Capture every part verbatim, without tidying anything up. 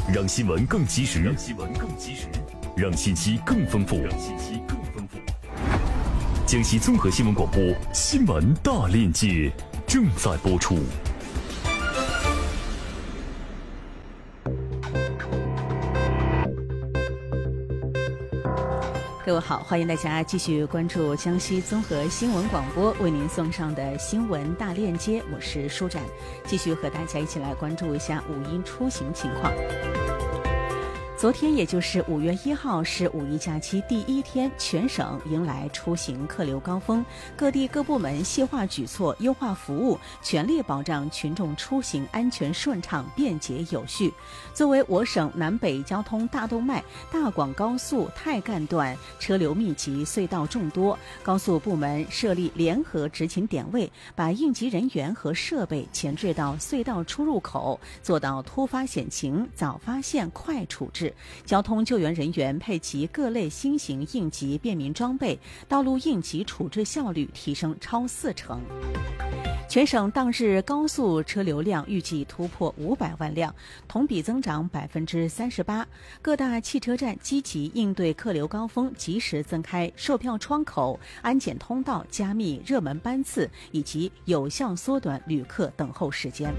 让新闻更及时，让新闻更及时，让信息更丰富，让信息更丰富。江西综合新闻广播《新闻大链接》正在播出。 各位好，欢迎大家继续关注江西综合新闻广播为您送上的新闻大链接，我是舒展，继续和大家一起来关注一下五一出行情况。昨天也就是五月一号是五一假期第一天，全省迎来出行客流高峰，各地各部门细化举措，优化服务，全力保障群众出行安全顺畅、便捷有序。作为我省南北交通大动脉，大广高速太干段车流密集，隧道众多，高速部门设立联合执勤点位，把应急人员和设备前置到隧道出入口，做到突发险情早发现、快处置。交通救援人员配齐各类新型应急便民装备，道路应急处置效率提升超四成。全省当日高速车流量预计突破五百万辆，同比增长百分之三十八。各大汽车站积极应对客流高峰，及时增开售票窗口、安检通道，加密热门班次，以及有效缩短旅客等候时间。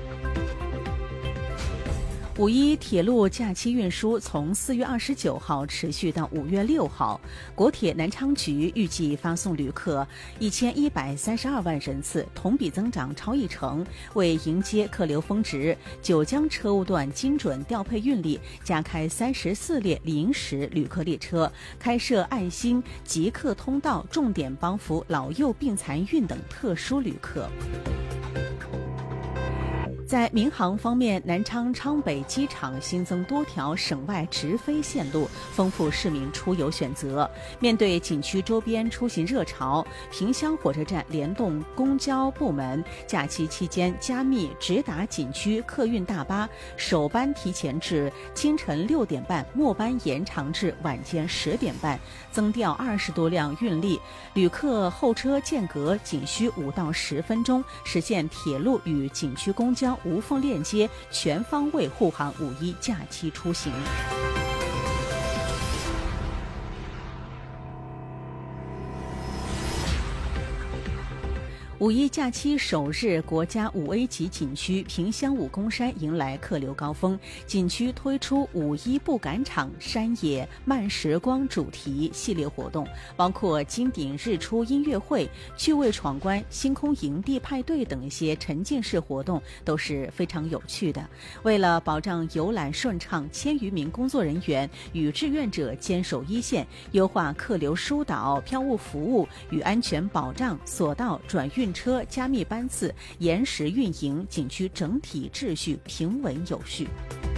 五一铁路假期运输从四月二十九号持续到五月六号，国铁南昌局预计发送旅客一千一百三十二万人次，同比增长超一成。为迎接客流峰值，九江车务段精准调配运力，加开三十四列临时旅客列车，开设爱心极客通道，重点帮扶老幼病残孕等特殊旅客。在民航方面，南昌昌北机场新增多条省外直飞线路，丰富市民出游选择。面对景区周边出行热潮，萍乡火车站联动公交部门，假期期间加密直达景区客运大巴，首班提前至清晨六点半，末班延长至晚间十点半，增调二十多辆运力，旅客候车间隔仅需五到十分钟，实现铁路与景区公交无缝链接，全方位护航五一假期出行。五一假期首日，国家五 A 级景区萍乡武功山迎来客流高峰。景区推出五一不赶场山野慢时光主题系列活动，包括金顶日出音乐会、趣味闯关、星空营地派对等一些沉浸式活动，都是非常有趣的。为了保障游览顺畅，千余名工作人员与志愿者坚守一线，优化客流疏导、票务服务与安全保障，索道转运车加密班次，严实运营，景区整体秩序平稳有序。